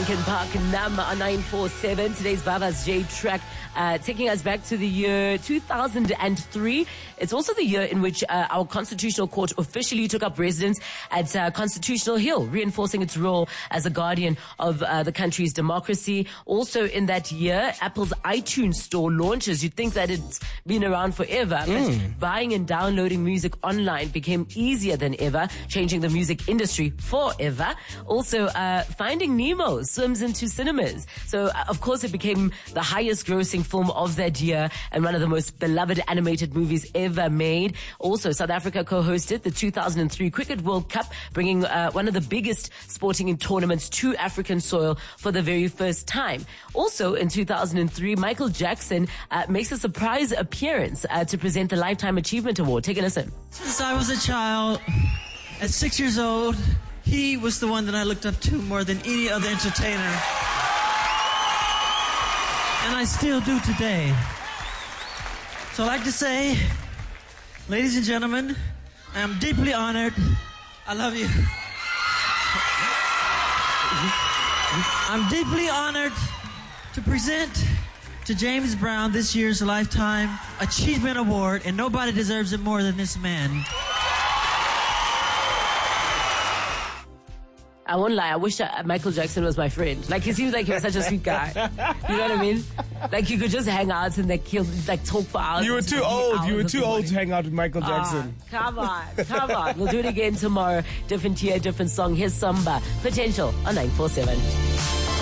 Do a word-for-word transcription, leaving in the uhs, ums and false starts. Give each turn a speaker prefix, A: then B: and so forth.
A: Linkin Park, number nine four seven. Today's Baba's J track, uh, taking us back to the year two thousand three. It's also the year in which uh, our Constitutional Court officially took up residence at uh, Constitutional Hill, reinforcing its role as a guardian of uh, the country's democracy. Also in that year, Apple's iTunes store launches. You'd think that it's been around forever,
B: Mm.
A: but buying and downloading music online became easier than ever, changing the music industry forever. Also, uh, Finding Nemo swims into cinemas. So, uh, of course, it became the highest grossing film of that year and one of the most beloved animated movies ever made. Also, South Africa co-hosted the two thousand three Cricket World Cup, bringing uh, one of the biggest sporting tournaments to African soil for the very first time. Also, in two thousand three, Michael Jackson uh, makes a surprise appearance uh, to present the Lifetime Achievement Award. Take a listen.
C: Since I was a child, at six years old, he was the one that I looked up to more than any other entertainer. And I still do today. So I'd like to say, ladies and gentlemen, I am deeply honored. I love you. I'm deeply honored to present to James Brown this year's Lifetime Achievement Award, and nobody deserves it more than this man.
A: I won't lie, I wish uh, Michael Jackson was my friend. Like, he seems like he was such a sweet guy. You know what I mean? Like, you could just hang out and like he'll like talk for hours.
B: You were too old. You were too old to hang out with Michael Jackson.
A: Ah, come on, come on. We'll do it again tomorrow. Different year, different song. Here's Samba. Potential on nine four seven.